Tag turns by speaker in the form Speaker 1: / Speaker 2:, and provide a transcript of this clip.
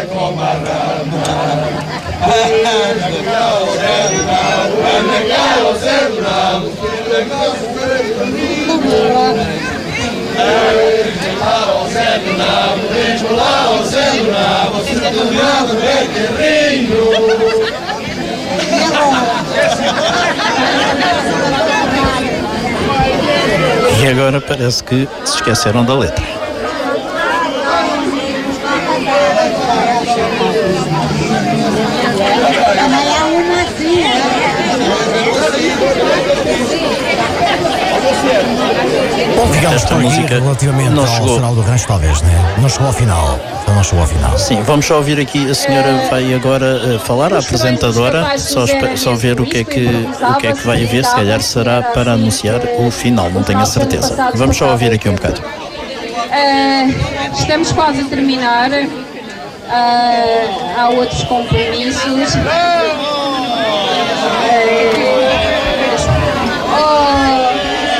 Speaker 1: E agora parece que se esqueceram da letra. Esta música relativamente não chegou ao final do rancho, talvez, né? Não chegou ao final. Não chegou ao final. Sim, vamos só ouvir aqui. A senhora vai agora falar, a apresentadora, só ver o que é que vai haver. Se calhar será para anunciar o final, não tenho a certeza. Vamos só ouvir aqui um bocado.
Speaker 2: Estamos quase a terminar. Há outros compromissos.